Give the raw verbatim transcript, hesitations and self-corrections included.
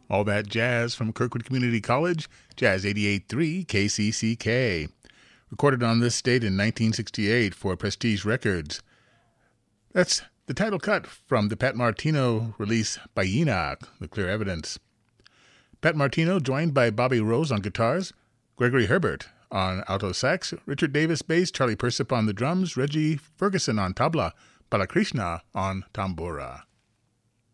All that jazz from Kirkwood Community College, Jazz eighty-eight point three K C C K. Recorded on this date in nineteen sixty-eight for Prestige Records. That's the title cut from the Pat Martino release by Enoch, The Clear Evidence. Pat Martino joined by Bobby Rose on guitars, Gregory Herbert on alto sax, Richard Davis bass, Charlie Persip on the drums, Reggie Ferguson on tabla, Balakrishna on tambura.